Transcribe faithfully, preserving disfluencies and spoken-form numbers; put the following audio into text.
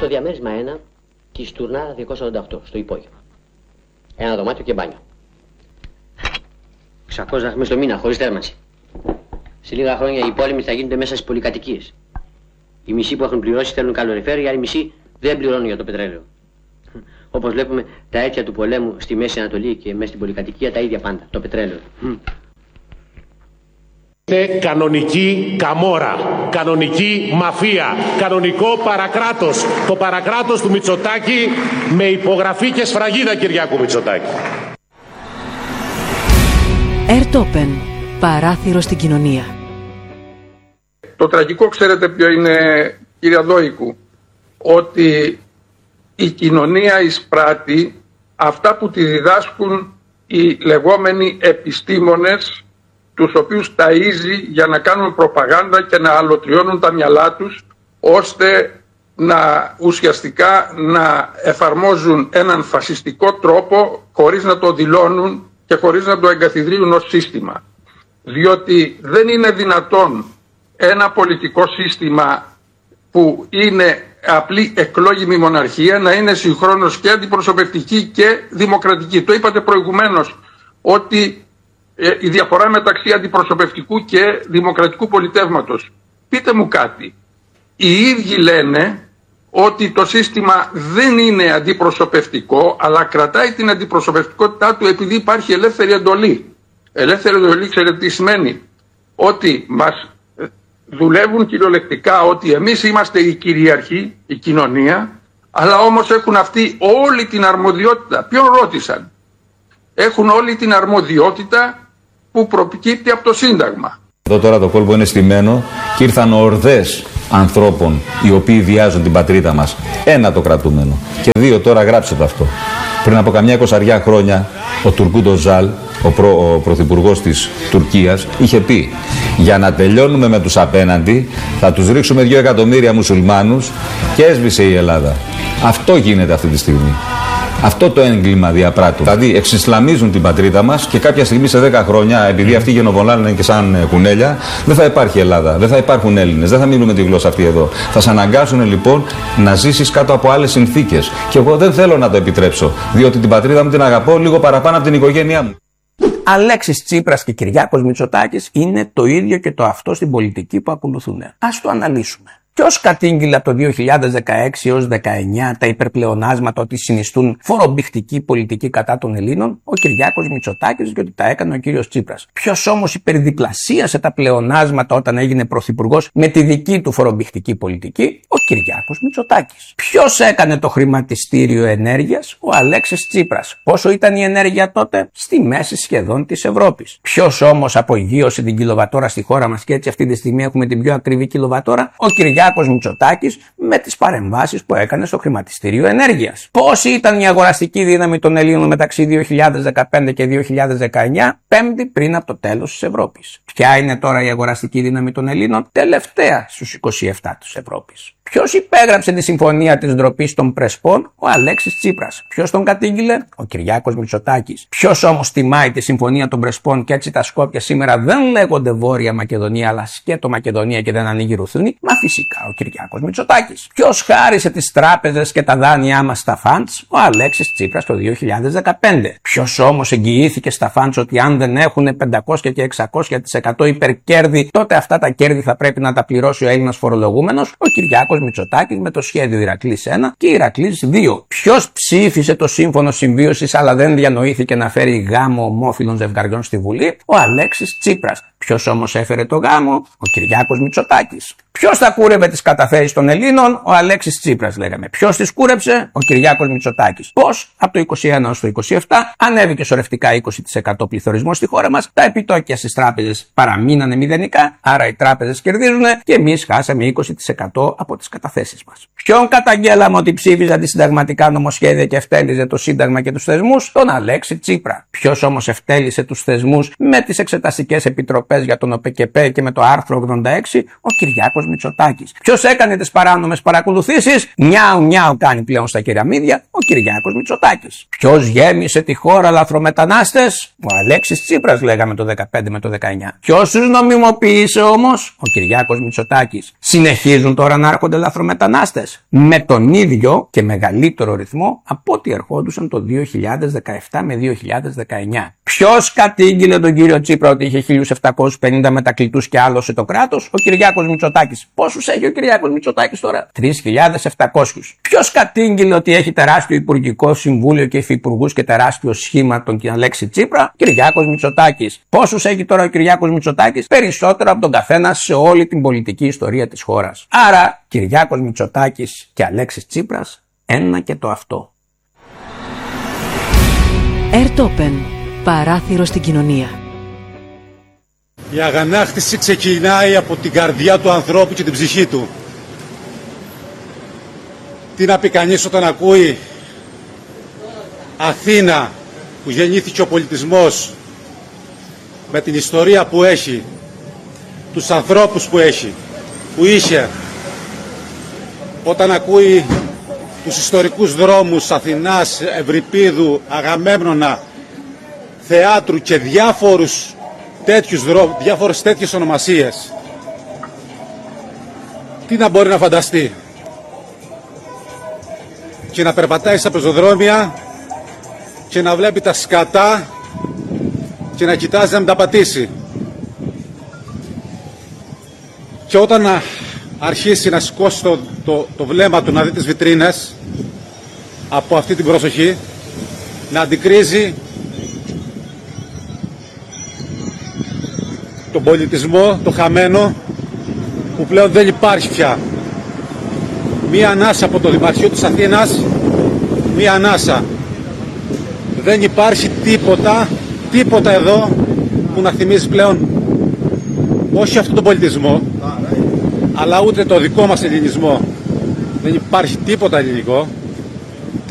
διαμέρισμα ένα της Τουρνάρα διακόσια ογδόντα οκτώ στο υπόγειο. Ένα δωμάτιο και μπάνιο. εξακόσιες δραχμές το μήνα χωρίς θέρμανση. Σε λίγα χρόνια οι πόλεμοι θα γίνονται μέσα στις πολυκατοικίες. Οι μισοί που έχουν πληρώσει θέλουν καλοριφέρ, οι άλλοι μισοί δεν πληρώνουν για το πετρέλαιο. Όπως βλέπουμε, τα αίτια του πολέμου στη Μέση Ανατολή και μέσα στην πολυκατοικία τα ίδια πάντα. Το πετρέλαιο. Είναι κανονική καμόρα, κανονική μαφία, κανονικό παρακράτος. Το παρακράτος του Μητσοτάκη με υπογραφή και σφραγίδα Κυριάκου Μητσοτάκη. Ερτόπεν, παράθυρο στην κοινωνία. Το τραγικό ξέρετε ποιο είναι, κύριε Δόικου, ότι η κοινωνία εισπράττει αυτά που τη διδάσκουν οι λεγόμενοι επιστήμονες, τους οποίους ταΐζει για να κάνουν προπαγάνδα και να αλωτριώνουν τα μυαλά τους, ώστε να ουσιαστικά να εφαρμόζουν έναν φασιστικό τρόπο χωρίς να το δηλώνουν και χωρίς να το εγκαθιδρύουν ως σύστημα. Διότι δεν είναι δυνατόν ένα πολιτικό σύστημα που είναι απλή εκλόγιμη μοναρχία να είναι συγχρόνως και αντιπροσωπευτική και δημοκρατική. Το είπατε προηγουμένως ότι ε, η διαφορά μεταξύ αντιπροσωπευτικού και δημοκρατικού πολιτεύματος. Πείτε μου κάτι. Οι ίδιοι λένε ότι το σύστημα δεν είναι αντιπροσωπευτικό, αλλά κρατάει την αντιπροσωπευτικότητά του επειδή υπάρχει ελεύθερη εντολή. Ελεύθερη εντολή, ξέρετε τι σημαίνει? Ότι μας δουλεύουν κυριολεκτικά ότι εμείς είμαστε οι κυριαρχοί, η κοινωνία, αλλά όμως έχουν αυτοί όλη την αρμοδιότητα. Ποιον ρώτησαν? Έχουν όλη την αρμοδιότητα που προκύπτει από το Σύνταγμα. Εδώ τώρα το κόλπο είναι στημένο και ήρθαν ορδές ανθρώπων οι οποίοι βιάζουν την πατρίδα μας. Ένα το κρατούμενο. Και δύο, τώρα γράψτε το αυτό. Πριν από καμιά εικοσαριά χρόνια ο Τουρκούντο Ζάλ, ο, προ, ο πρωθυπουργός της Τουρκίας, είχε πει: για να τελειώνουμε με τους απέναντι θα τους ρίξουμε δύο εκατομμύρια μουσουλμάνους, και έσβησε η Ελλάδα. Αυτό γίνεται αυτή τη στιγμή. Αυτό το έγκλημα διαπράττουν. Δηλαδή εξισλαμίζουν την πατρίδα μας και κάποια στιγμή σε δέκα χρόνια, επειδή αυτοί γενοβολάνε και σαν κουνέλια, δεν θα υπάρχει Ελλάδα, δεν θα υπάρχουν Έλληνες, δεν θα μιλούμε τη γλώσσα αυτή εδώ. Θα σε αναγκάσουν λοιπόν να ζήσεις κάτω από άλλες συνθήκες. Και εγώ δεν θέλω να το επιτρέψω, διότι την πατρίδα μου την αγαπώ λίγο παραπάνω από την οικογένειά μου. Αλέξης Τσίπρας και Κυριάκος Μητσοτάκης είναι το ίδιο και το αυτό στην πολιτική που ακολουθούν. Ας το αναλύσουμε. Ποιος κατήγγειλε από το δύο χιλιάδες δεκαέξι έως δεκαεννιά τα υπερπλεονάσματα ότι συνιστούν φορομπηχτική πολιτική κατά των Ελλήνων? Ο Κυριάκος Μητσοτάκης, και ότι τα έκανε ο κύριος Τσίπρας. Ποιος όμως υπερδιπλασίασε τα πλεονάσματα όταν έγινε πρωθυπουργός με τη δική του φορομπηχτική πολιτική? Ο Κυριάκος Μητσοτάκης. Ποιος έκανε το χρηματιστήριο ενέργειας? Ο Αλέξης Τσίπρας. Πόσο ήταν η ενέργεια τότε? Στη μέση σχεδόν της Ευρώπης. Ποιος όμως απογείωσε την κιλοβατόρα στη χώρα μας και έτσι αυτή τη στιγμή έχουμε την πιο ακριβή κιλοβατόρα? Ο Κυριάκος Μητσοτάκης με τις παρεμβάσεις που έκανε στο χρηματιστήριο ενέργειας. Πόση ήταν η αγοραστική δύναμη των Ελλήνων μεταξύ δύο χιλιάδες δεκαπέντε και δύο χιλιάδες δεκαεννιά, πέμπτη πριν από το τέλος της Ευρώπης? Ποια είναι τώρα η αγοραστική δύναμη των Ελλήνων? Τελευταία στους είκοσι επτά της Ευρώπης. Ποιος υπέγραψε τη συμφωνία της ντροπής των Πρεσπών? Ο Αλέξης Τσίπρας. Ποιος τον κατήγγειλε? Ο Κυριάκος Μητσοτάκης. Ποιος όμως τιμάει τη συμφωνία των Πρεσπών και έτσι τα Σκόπια σήμερα δεν λέγονται Βόρεια Μακεδονία αλλά σκέτο Μακεδονία και δεν ανοίγει ρουθούνη? Μα φυσικά ο Κυριάκος Μητσοτάκης. Ποιος χάρισε τις τράπεζες και τα δάνειά μας στα φαντς? Ο Αλέξης Τσίπρας το δύο χιλιάδες δεκαπέντε. Ποιος όμως εγγυήθηκε στα φαντς ότι αν δεν έχουν πεντακόσια και εξακόσια τοις εκατό υπερκέρδη, τότε αυτά τα κέρδη θα πρέπει να τα πληρώσει ο Έλληνας φορολογούμενος? Ο Κυριάκος Μητσοτάκης με το σχέδιο Ηρακλής ένα και Ηρακλής δύο. Ποιος ψήφισε το σύμφωνο συμβίωσης αλλά δεν διανοήθηκε να φέρει γάμο ομόφυλων ζευγαριών στη Βουλή? Ο Αλέξης Τσίπρας. Ποιος όμως έφερε το γάμο? Ο Κυριάκος Μητσοτάκης. Ποιος θα κούρευε τις καταθέσεις των Ελλήνων? Ο Αλέξης Τσίπρας, λέγαμε. Ποιος τις κούρεψε? Ο Κυριάκος Μητσοτάκης. Πώς? Από το είκοσι ένα έως το είκοσι επτά ανέβηκε σωρευτικά είκοσι τοις εκατό πληθωρισμός στη χώρα μας, τα επιτόκια στις τράπεζες παραμείνανε μηδενικά, άρα οι τράπεζες κερδίζουν και εμείς χάσαμε είκοσι τοις εκατό από τις καταθέσεις μας. Ποιον καταγγέλαμε ότι ψήφιζε αντισυνταγματικά νομοσχέδια και ευτέλιζε το Σύνταγμα και τους θεσμούς? Τον Αλέξη Τσίπρα. Ποιος όμως ευτέλισε τους θεσμούς με τις εξεταστικές επιτροπές για τον ΟΠΕΚΕΠΕ και με το άρθρο ογδόντα έξι, ο Κυριάκος Μητσοτάκης. Ποιος έκανε τις παράνομες παρακολουθήσεις? Νιάου νιάου κάνει πλέον στα κεραμίδια ο Κυριάκος Μητσοτάκης. Ποιος γέμισε τη χώρα λαθρομετανάστες? Ο Αλέξης Τσίπρας, λέγαμε το δεκαπέντε με το δεκαεννιά. Ποιος τους νομιμοποίησε όμως? Ο Κυριάκος Μητσοτάκης. Συνεχίζουν τώρα να έρχονται λαθρομετανάστες με τον ίδιο και μεγαλύτερο ρυθμό από ό,τι ερχόντουσαν το δύο χιλιάδες δεκαεπτά με δύο χιλιάδες δεκαεννιά. Ποιος κατήγγειλε τον κύριο Τσίπρα ότι είχε χίλιους επτακόσιους πενήντα μετακλητούς και άλωσε το κράτος? Ο Κυριάκος Μητσοτάκης. Πόσους έχει ο Κυριάκος Μητσοτάκης τώρα? τρεις χιλιάδες επτακόσιους. Ποιος κατήγγειλε ότι έχει τεράστιο Υπουργικό Συμβούλιο και υφυπουργούς και τεράστιο σχήμα τον Αλέξη Τσίπρα? Κυριάκος Μητσοτάκης. Πόσους έχει τώρα ο Κυριάκος Μητσοτάκης? Περισσότερο από τον καθένα σε όλη την πολιτική ιστορία της χώρας. Άρα Κυριάκος Μητσοτάκης και Αλέξης Τσίπρας, ένα και το αυτό. Ερτόπεν. Παράθυρο στην κοινωνία. Η αγανάκτηση ξεκινάει από την καρδιά του ανθρώπου και την ψυχή του. Τι να πει κανείς όταν ακούει Αθήνα, που γεννήθηκε ο πολιτισμός, με την ιστορία που έχει, τους ανθρώπους που έχει, που είχε, όταν ακούει τους ιστορικούς δρόμους Αθηνάς, Ευρυπίδου, Αγαμέμνονα, θεάτρου και διάφορους τέτοιους δρόμους, διάφορες τέτοιες ονομασίες, τι να μπορεί να φανταστεί? Και να περπατάει στα πεζοδρόμια και να βλέπει τα σκατά και να κοιτάζει να μην τα πατήσει. Και όταν αρχίσει να σηκώσει το, το, το βλέμμα του να δει τις βιτρίνες από αυτή την προσοχή, να αντικρίζει τον πολιτισμό, το χαμένο, που πλέον δεν υπάρχει πια. Μία ανάσα από το Δημαρχείο της Αθήνας, μία ανάσα. Δεν υπάρχει τίποτα, τίποτα εδώ που να θυμίζει πλέον όχι αυτόν τον πολιτισμό, αλλά ούτε το δικό μας ελληνισμό. Δεν υπάρχει τίποτα ελληνικό.